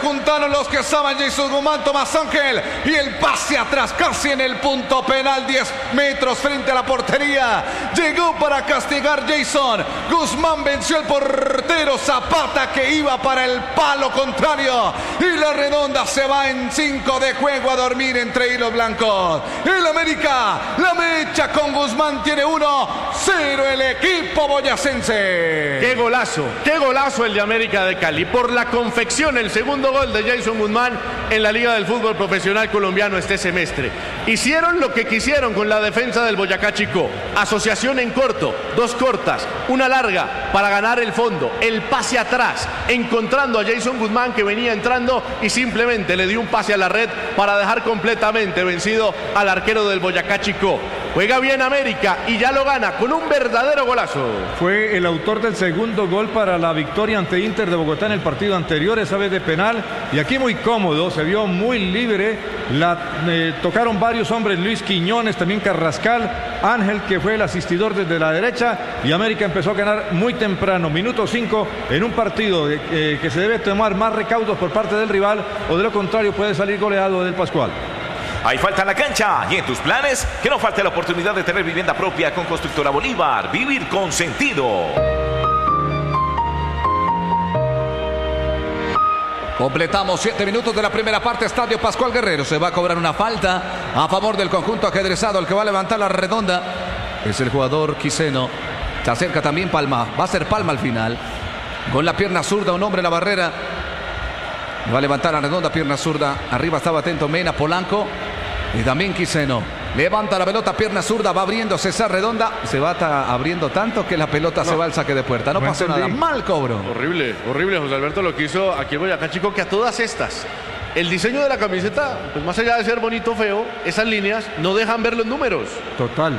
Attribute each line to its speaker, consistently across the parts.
Speaker 1: juntaron los que estaban. Jason Guzmán, Tomás Ángel. Y el pase atrás, casi en el punto penal. 10 metros frente a la portería. Llegó para castigar Jason. Guzmán venció al portero Zapata, que iba para el palo contrario. Y la redonda se va en 5 de juego a dormir entre hilos blancos. El América, la mecha con Guzmán, tiene 1-0 el equipo boyacense.
Speaker 2: Qué golazo el de América de Cali. Por la confección, el segundo gol de Jason Guzmán en la Liga del Fútbol Profesional Colombiano este semestre. Hicieron lo que quisieron con la defensa del Boyacá Chicó. Asociación en corto, 2 cortas, una larga para ganar el fondo. El pase atrás, encontrando a Jason Guzmán, que venía entrando y simplemente le dio un pase a la red para dejar completamente vencido al arquero del Boyacá Chicó. Juega bien América y ya lo gana con un verdadero golazo.
Speaker 3: Fue el autor del segundo gol para la victoria ante Inter de Bogotá en el partido anterior, esa vez de penal. Y aquí muy cómodo, se vio muy libre. Tocaron varios hombres, Luis Quiñones, también Carrascal, Ángel, que fue el asistidor desde la derecha. Y América empezó a ganar muy temprano, minuto 5, en un partido que se debe tomar más recaudos por parte del rival, o de lo contrario puede salir goleado del Pascual.
Speaker 4: Hay falta en la cancha y en tus planes, que no falte la oportunidad de tener vivienda propia con Constructora Bolívar. Vivir con sentido.
Speaker 1: Completamos 7 minutos de la primera parte. Estadio Pascual Guerrero. Se va a cobrar una falta a favor del conjunto ajedrezado. El que va a levantar la redonda es el jugador Quiseno. Se acerca también Palma. Va a ser Palma al final. Con la pierna zurda, un hombre en la barrera. Va a levantar la redonda, pierna zurda. Arriba estaba atento Mena, Polanco. Y también Quiseno. Levanta la pelota, pierna zurda, va abriéndose esa redonda. Se va abriendo tanto que la pelota se va al saque de puerta. No pasó nada. Mal cobro.
Speaker 2: Horrible, José Alberto, lo que hizo aquí en Boyacá Chico, que a todas estas, el diseño de la camiseta, pues más allá de ser bonito o feo, esas líneas no dejan ver los números.
Speaker 3: Total.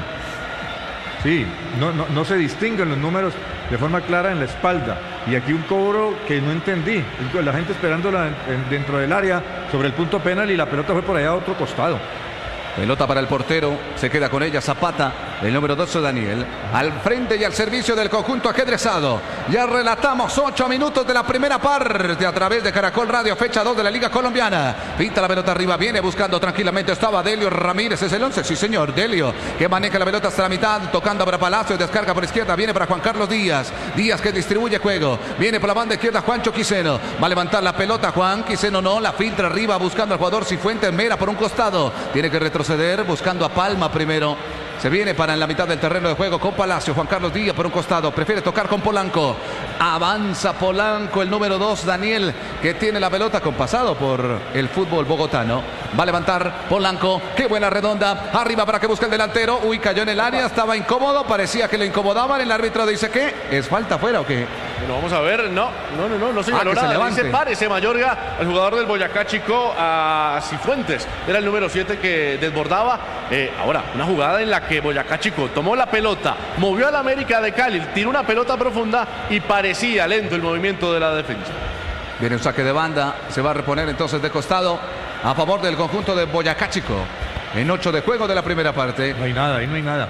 Speaker 3: Sí, no se distinguen los números de forma clara en la espalda. Y aquí un cobro que no entendí. La gente esperándola dentro del área sobre el punto penal y la pelota fue por allá a otro costado.
Speaker 1: Pelota para el portero, se queda con ella Zapata, el número 12 Daniel, al frente y al servicio del conjunto ajedrezado. Ya relatamos 8 minutos de la primera parte a través de Caracol Radio, fecha 2 de la Liga Colombiana. Pinta la pelota arriba, viene buscando tranquilamente, estaba Delio Ramírez, es el 11, sí señor, Delio, que maneja la pelota hasta la mitad, tocando para Palacio, descarga por izquierda, viene para Juan Carlos Díaz, Díaz que distribuye juego, viene por la banda izquierda Juancho Quiseno, va a levantar la pelota Juan Quiseno, no, la filtra arriba buscando al jugador Cifuentes Mera por un costado, tiene que retroceder buscando a Palma primero. Se viene para en la mitad del terreno de juego con Palacio. Juan Carlos Díaz por un costado. Prefiere tocar con Polanco. Avanza Polanco, el número 2, Daniel, que tiene la pelota con pasado por el fútbol bogotano. Va a levantar Polanco. Qué buena redonda. Arriba para que busque el delantero. Uy, cayó en el área. Estaba incómodo. Parecía que lo incomodaban. El árbitro dice que es falta fuera o qué.
Speaker 2: Bueno, vamos a ver. No señaló nada. Dice párese Mayorga, el jugador del Boyacá Chico, a Cifuentes. Era el número 7 que desbordaba. Ahora, una jugada en la que Boyacá Chico tomó la pelota, movió al América de Cali, tiró una pelota profunda y parecía lento el movimiento de la defensa.
Speaker 1: Viene un saque de banda, se va a reponer entonces de costado a favor del conjunto de Boyacá Chico. En 8 de juego de la primera parte.
Speaker 3: No hay nada, ahí no hay nada.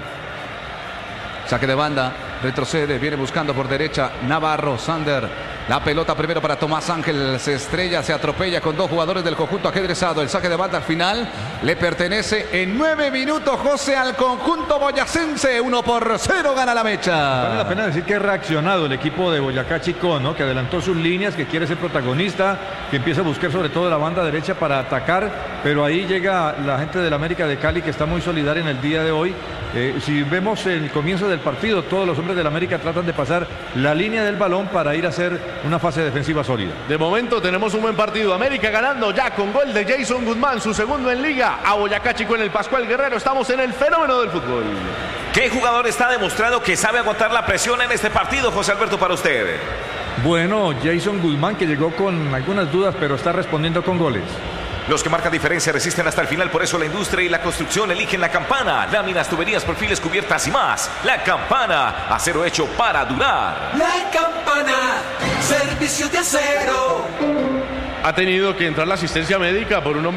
Speaker 1: Saque de banda, retrocede, viene buscando por derecha Navarro, Sander. La pelota primero para Tomás Ángel, se estrella, se atropella con 2 jugadores del conjunto ajedrezado. El saque de banda al final le pertenece en 9 minutos, José, al conjunto boyacense. 1-0 gana la mecha.
Speaker 3: Vale la pena decir que ha reaccionado el equipo de Boyacá Chico, ¿no? Que adelantó sus líneas, que quiere ser protagonista, que empieza a buscar sobre todo la banda derecha para atacar, pero ahí llega la gente del América de Cali, que está muy solidaria en el día de hoy. Si vemos el comienzo del partido, todos los hombres del América tratan de pasar la línea del balón para ir a hacer una fase defensiva sólida.
Speaker 2: De momento tenemos un buen partido. América ganando ya con gol de Jason Guzmán, su segundo en Liga. A Boyacá Chico en el Pascual Guerrero. Estamos en el fenómeno del fútbol.
Speaker 4: ¿Qué jugador está demostrando que sabe aguantar la presión en este partido, José Alberto, para usted?
Speaker 3: Bueno, Jason Guzmán, que llegó con algunas dudas, pero está respondiendo con goles.
Speaker 4: Los que marcan diferencia resisten hasta el final, por eso la industria y la construcción eligen La Campana. Láminas, tuberías, perfiles, cubiertas y más. La Campana, acero hecho para durar.
Speaker 5: La Campana, servicio de acero.
Speaker 2: Ha tenido que entrar la asistencia médica por un hombre